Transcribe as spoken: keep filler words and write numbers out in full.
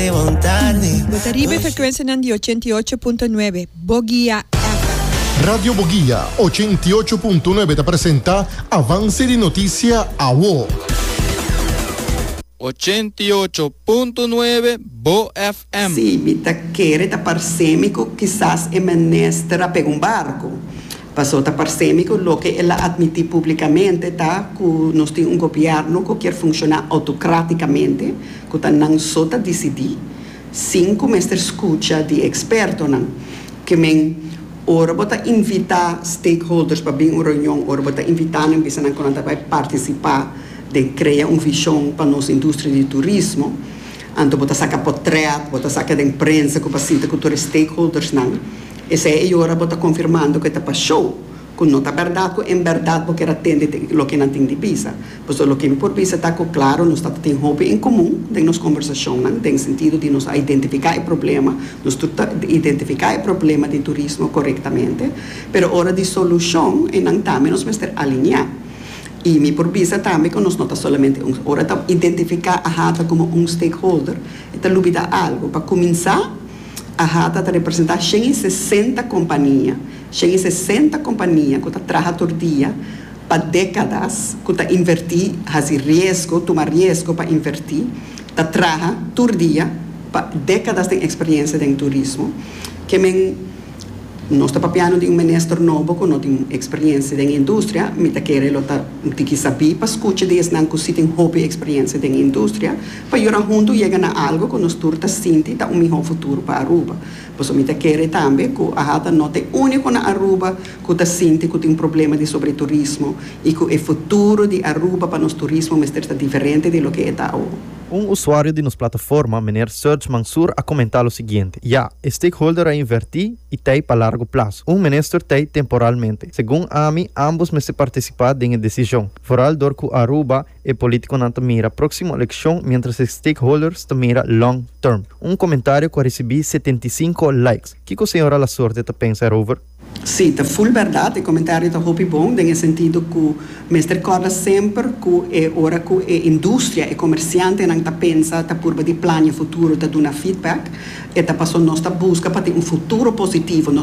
che volontari. Botaribe frequenza di ottantotto punto nove, Bogia F M. Radio Bogia ottantotto punto nove te presenta Avance di Notizia a W O. ottantotto punto nove Bo F M. Sì, mi tacchere da parsemico, chissà e menestra per un barco. Passò da parsemico, lo che ella admette pubblicamente, da che non sti un governo che quiere funzionare autocraticamente, che non sota decidi, cinque mester scuccia di esperto, che men ora bota invita stakeholders per ben una riunione, ora bota invitare in bisogna ancora partecipare di creare un visione per la nostra industria di turismo, anto bota sacca portrait, bota sacca di imprensa, che passita con tutti i stakeholders, e se io ora bota confermando che sta show, che non è verdade, è verdade perché attende lo che non tiene pisa. Perché lo che mi può pisa è claro, non sta in hobby in comune, in nostra conversazione, nel sentido di nos identificare il problema, nos identificare il problema di turismo correttamente, però ora di soluzione e non también nos mester allineare. E mi provvisa também che non nota solamente un, ora da identificare a Hata come un stakeholder e da lubida algo per cominciare a Hata da rappresentare centosessanta companhia, centosessanta companhia che trabalha todo dia para décadas, que invertir, fazer risco, tomar risco para invertir, da trabalha todo dia para décadas de experiência em turismo, que men non sto parlando di un ministro nuovo che non ha esperienza in industria, mi ta chiede lo ta di chi sapi pa scucce di es nan così in hobby esperienza in industria, pa io ran junto llega na algo che nos turta sinti da un mejor futuro pa Aruba. Posso mi ta chiede tambe che a hata non è unico na Aruba che ta sinti che un problema di sobreturismo e che il futuro di Aruba pa nos turismo è differente di lo che è da ora. Um usuário de nos plataforma, Meneer Serge Mansour, a comentar o seguinte: ja, stakeholder a invertir e tem para largo prazo. Um ministro tem temporalmente. Segundo a mim, ambos me se participar em decisão. Vooral door que Aruba é político não mira próxima eleição, mientras stakeholders mira long term. Um comentário que recebi setenta e cinco likes. Que que a senhora la sorte te pensa over? Sì, è full verdade, il commentario è molto buono, nel senso che mi ricorda sempre che ora che l'industria e i commercianti non pensano che pur di piani futuro da una feedback e da passare nostra busca per un futuro positivo, non